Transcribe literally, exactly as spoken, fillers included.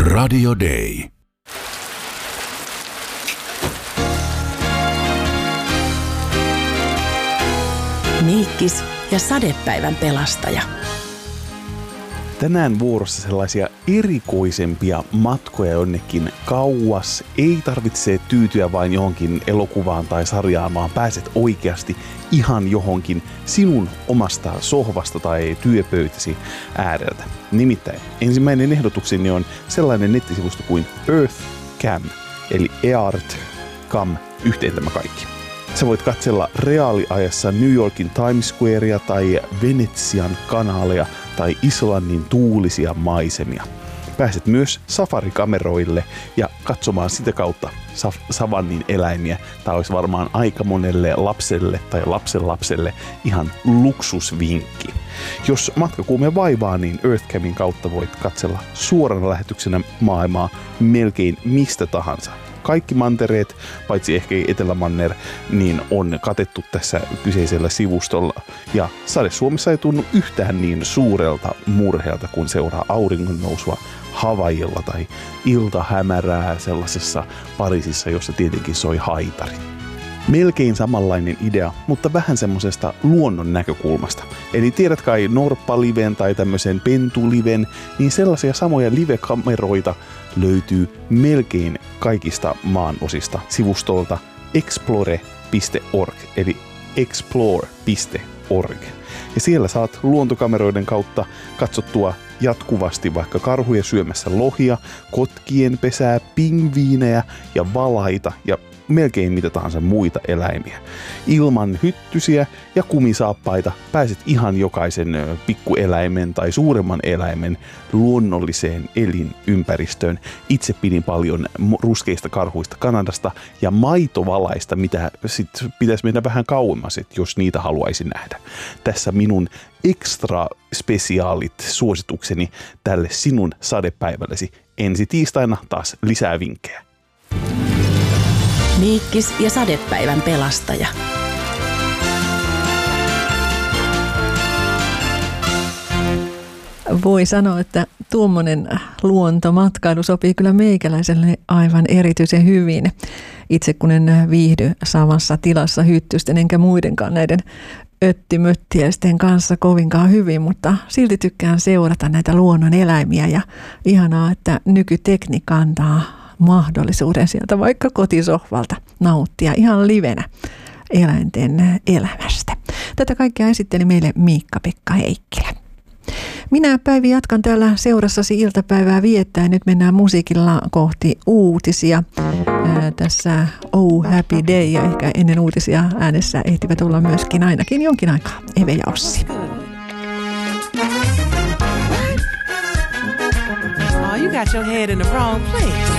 Radio Day. Miikkis ja sadepäivän pelastaja. Tänään vuorossa sellaisia erikoisempia matkoja jonnekin kauas. Ei tarvitse tyytyä vain johonkin elokuvaan tai sarjaan, vaan pääset oikeasti ihan johonkin sinun omasta sohvasta tai työpöytäsi ääreltä. Nimittäin ensimmäinen ehdotukseni on sellainen nettisivusto kuin EarthCam, eli earth piste com, yhteen tämä kaikki. Sä voit katsella reaaliajassa New Yorkin Times Squarea tai Venetsian kanaaleja tai Islannin tuulisia maisemia. Pääset myös safarikameroille ja katsomaan sitä kautta saf- savannin eläimiä. Tämä olisi varmaan aika monelle lapselle tai lapsenlapselle ihan luksusvinkki. Jos matkakuume vaivaa, niin EarthCamin kautta voit katsella suorana lähetyksenä maailmaa melkein mistä tahansa. Kaikki mantereet, paitsi ehkä Etelämanner, niin on katettu tässä kyseisellä sivustolla. Ja sade Suomessa ei tunnu yhtään niin suurelta murheelta, kun seuraa auringon nousua Havaijilla tai iltahämärää sellaisessa Pariisissa, jossa tietenkin soi haitari. Melkein samanlainen idea, mutta vähän semmosesta luonnon näkökulmasta. Eli tiedät kai norppaliven tai tämmöisen pentuliven, niin sellaisia samoja live-kameroita löytyy melkein kaikista maanosista sivustolta explore piste org, eli explore piste org. Ja siellä saat luontokameroiden kautta katsottua jatkuvasti vaikka karhuja syömässä lohia, kotkien pesää, pingviinejä ja valaita ja melkein mitä tahansa muita eläimiä. Ilman hyttysiä ja kumisaappaita pääset ihan jokaisen pikkueläimen tai suuremman eläimen luonnolliseen elinympäristöön. Itse pidin paljon ruskeista karhuista Kanadasta ja maitovalaista, mitä sit pitäisi mennä vähän kauemmas, jos niitä haluaisi nähdä. Tässä minun extra spesiaalit suositukseni tälle sinun sadepäivällesi. Ensi tiistaina taas lisää vinkkejä. Miikkis ja sadepäivän pelastaja. Voi sanoa, että tuommoinen luontomatkailu sopii kyllä meikäläiselle aivan erityisen hyvin. Itse kun en viihdy samassa tilassa hyttysten enkä muidenkaan näiden öttimöttiäisten kanssa kovinkaan hyvin, mutta silti tykkään seurata näitä luonnon eläimiä ja ihanaa, että nykytekniikka antaa mahdollisuuden sieltä vaikka kotisohvalta nauttia ihan livenä eläinten elämästä. Tätä kaikkea esitteli meille Miikka-Pekka Heikkilä. Minä Päivi jatkan täällä seurassasi iltapäivää viettää. Nyt mennään musiikilla kohti uutisia. Ää, tässä Oh Happy Day ja ehkä ennen uutisia äänessä ehtivät olla myöskin ainakin jonkin aikaa Eve ja Ossi. Oh, you got your head in the wrong place.